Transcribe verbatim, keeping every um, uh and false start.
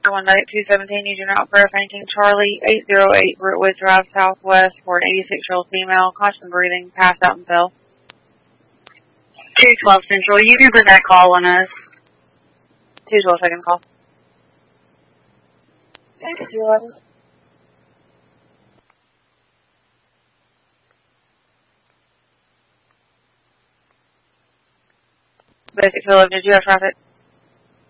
one two seventeen, you do not refer fainting. Charlie, eight oh eight Rootwood Drive Southwest for an eighty-six-year-old female, constant breathing, passed out and fell. two twelve Central, you can put that call on us. two twelve second call. Thank you. Basic Philip, did you have traffic?